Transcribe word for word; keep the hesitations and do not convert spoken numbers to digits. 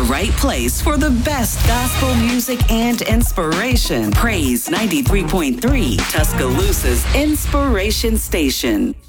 right place for the best gospel music and inspiration. Praise ninety-three point three, Tuscaloosa's Inspiration Station.